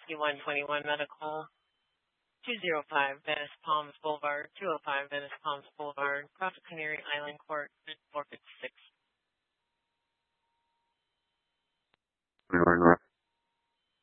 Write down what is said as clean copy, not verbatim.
5121 Medical, 205 Venice Palms Boulevard, 205 Venice Palms Boulevard, Prophet Canary Island Court, 456.